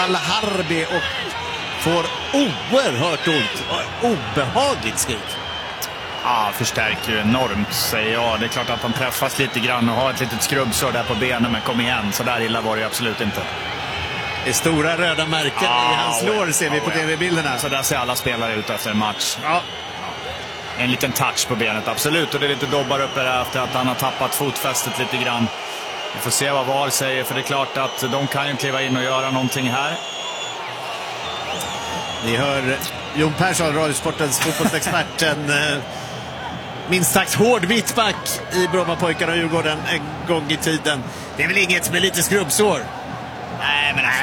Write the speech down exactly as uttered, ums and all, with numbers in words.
Al-Harbi och får oerhört ont. Obehagligt skrik. Ja, förstärker ju enormt, säger jag. Det är klart att han träffas lite grann och har ett litet skrubbsår där på benen, men kom igen, så där illa var det absolut inte. Det är stora röda märken ah, i hans lår, ser vi på T V-bilderna. Så där ser alla spelare ut efter en match. Ja. En liten touch på benet, absolut. Och det är lite dobbar uppe där efter att han har tappat fotfästet lite grann. Vi får se vad V A R säger, för det är klart att de kan ju kliva in och göra någonting här. Ni hör Jon Persson, Radiosportens fotbollsexpert, en eh, minst sagt hård mittback i Brommapojkarna och Djurgården en gång i tiden. Det är väl inget med lite skrubbsår? Nej, men alltså,